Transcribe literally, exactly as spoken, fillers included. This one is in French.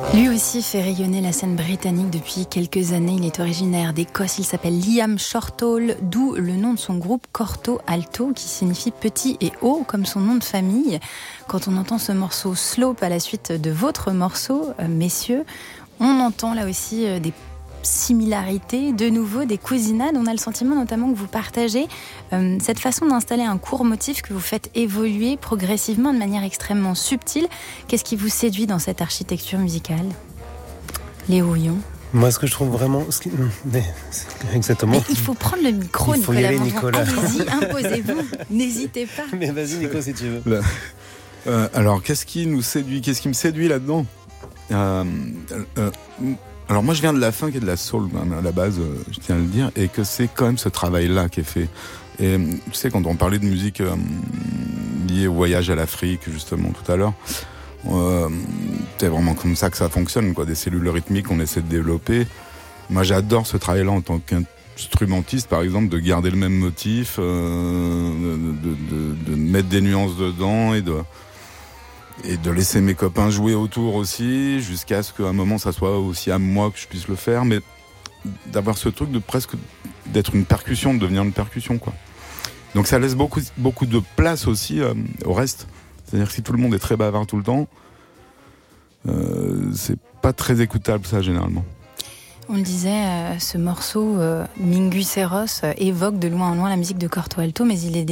Lui aussi fait rayonner la scène britannique depuis quelques années. Il est originaire d'Écosse. Il s'appelle Liam Shortall, d'où le nom de son groupe Corto Alto, qui signifie petit et haut, comme son nom de famille. Quand on entend ce morceau Slope à la suite de votre morceau, euh, messieurs, on entend là aussi euh, des similarités, de nouveau des cousinades. On a le sentiment notamment que vous partagez euh, cette façon d'installer un court motif que vous faites évoluer progressivement de manière extrêmement subtile. Qu'est-ce qui vous séduit dans cette architecture musicale, Léo Houillon? Moi, ce que je trouve vraiment... Ce qui... Mais, exactement. Mais il faut prendre le micro, il faut Nicolas. y aller, Nicolas. Allez-y, imposez-vous. N'hésitez pas. Mais vas-y, Nico, si tu veux. Là. Euh, alors, qu'est-ce qui nous séduit? Qu'est-ce qui me séduit là-dedans? euh, euh, Alors moi je viens de la funk et de la soul à la base, je tiens à le dire, et que c'est quand même ce travail-là qui est fait. Et tu sais, quand on parlait de musique euh, liée au voyage à l'Afrique justement tout à l'heure, euh, c'est vraiment comme ça que ça fonctionne, quoi. Des cellules rythmiques qu'on essaie de développer. Moi j'adore ce travail-là en tant qu'instrumentiste, par exemple, de garder le même motif, euh, de, de, de, de mettre des nuances dedans et de et de laisser mes copains jouer autour aussi, jusqu'à ce qu'à un moment ça soit aussi à moi que je puisse le faire, mais d'avoir ce truc de presque d'être une percussion, de devenir une percussion, quoi. Donc ça laisse beaucoup, beaucoup de place aussi euh, au reste. C'est-à-dire que si tout le monde est très bavard tout le temps, euh, c'est pas très écoutable, ça, généralement. On le disait, euh, ce morceau, euh, Mingus Eros, euh, évoque de loin en loin la musique de Corto Alto, mais il est